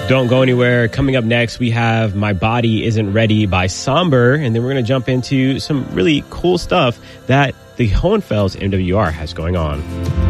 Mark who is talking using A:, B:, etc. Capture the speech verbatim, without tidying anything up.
A: Don't go anywhere. Coming up next, we have My Body Isn't Ready by Somber. And then we're going to jump into some really cool stuff that the Hohenfels M W R has going on.